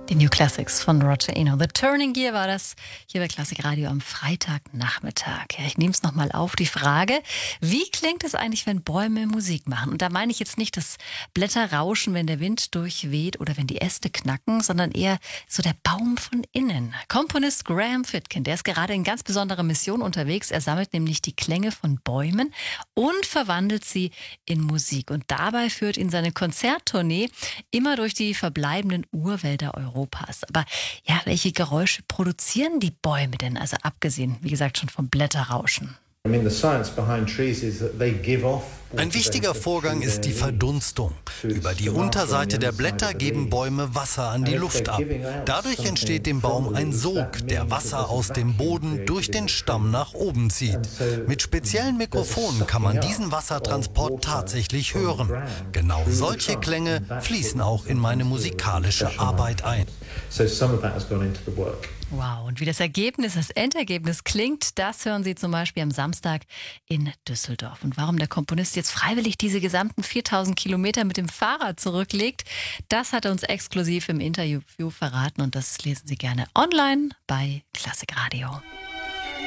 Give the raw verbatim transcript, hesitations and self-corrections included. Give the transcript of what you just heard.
Die New Classics von Roger Eno. The Turning Gear war das hier bei Klassik Radio am Freitagnachmittag. Ja, ich nehme es nochmal auf, die Frage, wie klingt es eigentlich, wenn Bäume Musik machen? Und da meine ich jetzt nicht das Blätterrauschen, wenn der Wind durchweht oder wenn die Äste knacken, sondern eher so der Baum von innen. Komponist Graham Fitkin, der ist gerade in ganz besonderer Mission unterwegs. Er sammelt nämlich die Klänge von Bäumen und verwandelt sie in Musik. Und dabei führt ihn seine Konzerttournee immer durch die verbleibenden Urwälder Europas. Aber ja, welche Geräusche produzieren die Bäume denn? Also abgesehen, wie gesagt, schon vom Blätterrauschen. Ein wichtiger Vorgang ist die Verdunstung. Über die Unterseite der Blätter geben Bäume Wasser an die Luft ab. Dadurch entsteht dem Baum ein Sog, der Wasser aus dem Boden durch den Stamm nach oben zieht. Mit speziellen Mikrofonen kann man diesen Wassertransport tatsächlich hören. Genau solche Klänge fließen auch in meine musikalische Arbeit ein. Wow, und wie das Ergebnis, das Endergebnis klingt, das hören Sie zum Beispiel am Samstag in Düsseldorf. Und warum der Komponist jetzt freiwillig diese gesamten viertausend Kilometer mit dem Fahrrad zurücklegt, das hat er uns exklusiv im Interview verraten und das lesen Sie gerne online bei Klassik Radio.